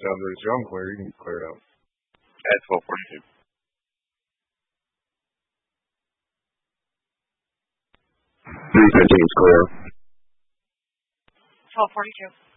down there. So I'm clear. You can clear it out. At 12:42. 315 is clear. 12:42.